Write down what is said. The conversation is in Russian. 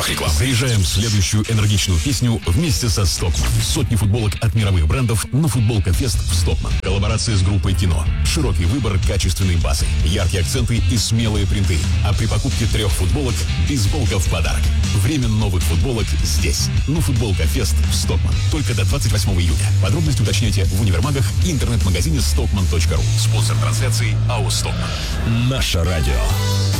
правах рекламы. Заряжаем следующую энергичную песню вместе со Stockmann. Сотни футболок от мировых брендов на футболка Фест в Stockmann. Коллаборация с группой Кино. Широкий выбор качественной базы, яркие акценты и смелые принты. А при покупке 3 футболок бейсболка в подарок. Время новых футболок здесь. Ну, футболка Фест в Stockmann. Только до 28 июня. Подробности уточняйте в универмагах и интернет-магазине stockmann.ru. Спонсор трансляции АО Stockmann. Наше радио.